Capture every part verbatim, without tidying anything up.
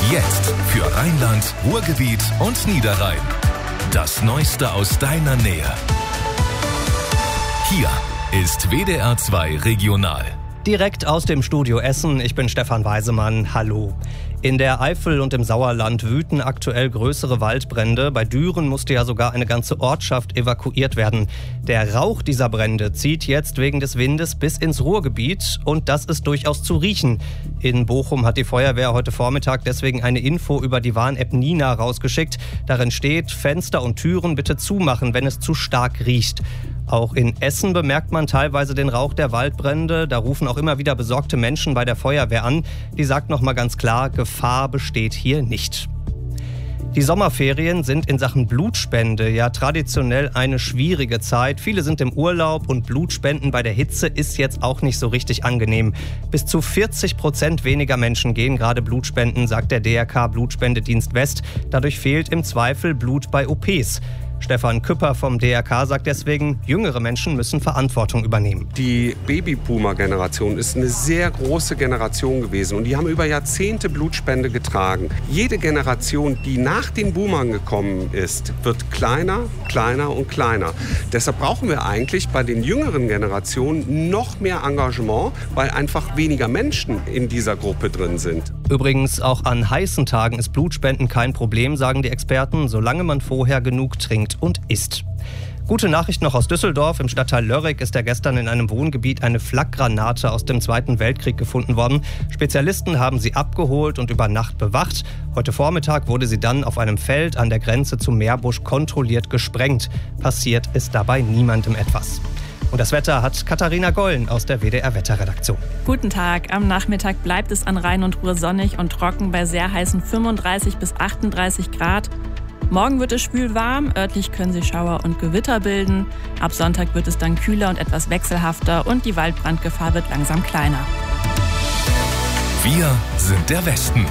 Jetzt für Rheinland, Ruhrgebiet und Niederrhein. Das Neueste aus deiner Nähe. Hier ist W D R zwei Regional. Direkt aus dem Studio Essen, ich bin Stefan Weisemann, hallo. In der Eifel und im Sauerland wüten aktuell größere Waldbrände. Bei Düren musste ja sogar eine ganze Ortschaft evakuiert werden. Der Rauch dieser Brände zieht jetzt wegen des Windes bis ins Ruhrgebiet und das ist durchaus zu riechen. In Bochum hat die Feuerwehr heute Vormittag deswegen eine Info über die Warn-App Nina rausgeschickt. Darin steht, Fenster und Türen bitte zumachen, wenn es zu stark riecht. Auch in Essen bemerkt man teilweise den Rauch der Waldbrände. Da rufen auch immer wieder besorgte Menschen bei der Feuerwehr an. Die sagt noch mal ganz klar, Gefahr besteht hier nicht. Die Sommerferien sind in Sachen Blutspende ja traditionell eine schwierige Zeit. Viele sind im Urlaub und Blutspenden bei der Hitze ist jetzt auch nicht so richtig angenehm. Bis zu vierzig Prozent weniger Menschen gehen gerade Blutspenden, sagt der D R K Blutspendedienst West. Dadurch fehlt im Zweifel Blut bei O Ps. Stefan Küpper vom D R K sagt deswegen, jüngere Menschen müssen Verantwortung übernehmen. Die Babyboomer-Generation ist eine sehr große Generation gewesen und die haben über Jahrzehnte Blutspende getragen. Jede Generation, die nach den Boomern gekommen ist, wird kleiner, kleiner und kleiner. Deshalb brauchen wir eigentlich bei den jüngeren Generationen noch mehr Engagement, weil einfach weniger Menschen in dieser Gruppe drin sind. Übrigens, auch an heißen Tagen ist Blutspenden kein Problem, sagen die Experten, solange man vorher genug trinkt und isst. Gute Nachricht noch aus Düsseldorf. Im Stadtteil Lörrick ist ja gestern in einem Wohngebiet eine Flakgranate aus dem Zweiten Weltkrieg gefunden worden. Spezialisten haben sie abgeholt und über Nacht bewacht. Heute Vormittag wurde sie dann auf einem Feld an der Grenze zu Meerbusch kontrolliert gesprengt. Passiert ist dabei niemandem etwas. Und das Wetter hat Katharina Gollen aus der W D R-Wetterredaktion. Guten Tag. Am Nachmittag bleibt es an Rhein und Ruhr sonnig und trocken bei sehr heißen fünfunddreißig bis achtunddreißig Grad. Morgen wird es schwül warm, örtlich können sich Schauer und Gewitter bilden. Ab Sonntag wird es dann kühler und etwas wechselhafter und die Waldbrandgefahr wird langsam kleiner. Wir sind der Westen.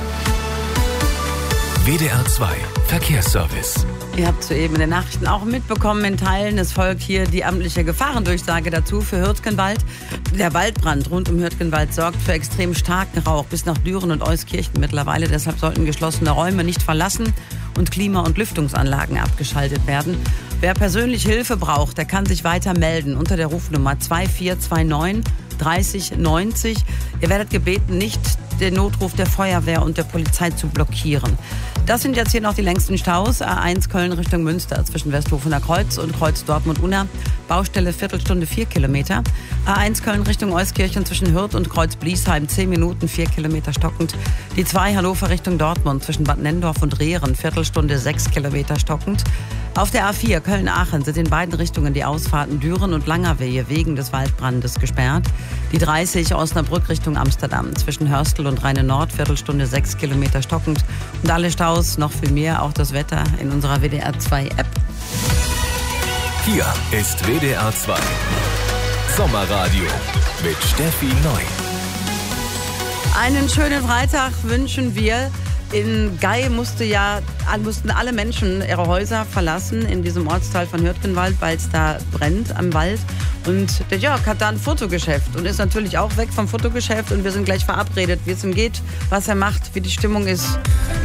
W D R zwei Verkehrsservice. Ihr habt soeben in den Nachrichten auch mitbekommen, in Teilen, es folgt hier die amtliche Gefahrendurchsage dazu für Hürtgenwald. Der Waldbrand rund um Hürtgenwald sorgt für extrem starken Rauch bis nach Düren und Euskirchen mittlerweile. Deshalb sollten geschlossene Räume nicht verlassen und Klima- und Lüftungsanlagen abgeschaltet werden. Wer persönlich Hilfe braucht, der kann sich weiter melden unter der Rufnummer zwei vier zwei neun dreißig neunzig. Ihr werdet gebeten, nicht den Notruf der Feuerwehr und der Polizei zu blockieren. Das sind jetzt hier noch die längsten Staus. A eins Köln Richtung Münster zwischen Westhofener Kreuz und Kreuz Dortmund-Unna. Baustelle Viertelstunde vier Kilometer. A eins Köln Richtung Euskirchen zwischen Hürth und Kreuz Bliesheim zehn Minuten, vier Kilometer stockend. Die zwei Hannover Richtung Dortmund zwischen Bad Nennendorf und Rehren Viertelstunde sechs Kilometer stockend. Auf der A vier Köln-Aachen sind in beiden Richtungen die Ausfahrten Düren und Langerwehe wegen des Waldbrandes gesperrt. Die dreißig Osnabrück Richtung Amsterdam zwischen Hörstel und Rheine-Nord Viertelstunde sechs Kilometer stockend. Und alle Staus, noch viel mehr, auch das Wetter in unserer W D R zwei App. Hier ist W D R zwei Sommerradio mit Steffi Neu. Einen schönen Freitag wünschen wir. In Gei musste ja, mussten alle Menschen ihre Häuser verlassen in diesem Ortsteil von Hürtgenwald, weil es da brennt am Wald. Und der Jörg hat da ein Fotogeschäft und ist natürlich auch weg vom Fotogeschäft. Und wir sind gleich verabredet, wie es ihm geht, was er macht, wie die Stimmung ist.